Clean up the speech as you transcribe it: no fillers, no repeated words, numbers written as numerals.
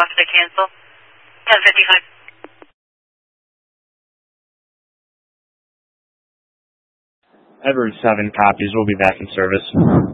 cost to cancel. 10:55. Edward 7 copies. We'll be back in service.